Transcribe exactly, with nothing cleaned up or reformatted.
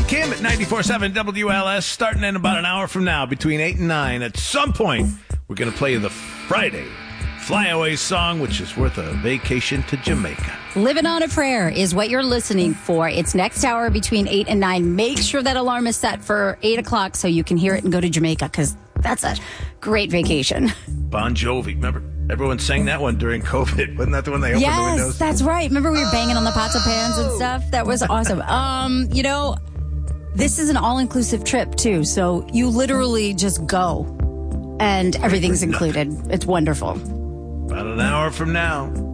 Kim at ninety-four point seven W L S, starting in about an hour from now, between eight and nine. At some point, we're going to play you the Friday Flyaway song, which is worth a vacation to Jamaica. Living on a Prayer is what you're listening for. It's next hour between eight and nine. Make sure that alarm is set for eight o'clock so you can hear it and go to Jamaica, because that's a great vacation. Bon Jovi. Remember, everyone sang that one during COVID. Wasn't that the one they opened yes, the windows? Yes, that's right. Remember we were banging on the pots and pans and stuff? That was awesome. Um, you know, this is an all-inclusive trip, too. So you literally just go, and everything's included. It's wonderful. About an hour from now.